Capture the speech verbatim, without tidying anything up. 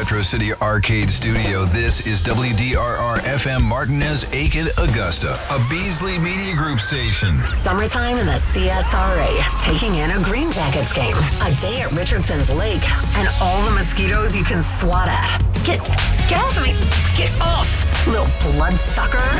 Retro City Arcade Studio. This is W D R R F M Martinez, Aiken, Augusta, a Beasley Media Group station. Summertime in the C S R A, taking in a Green Jackets game, a day at Richardson's Lake, and all the mosquitoes you can swat at. Get, get off me! Get off, little bloodsucker!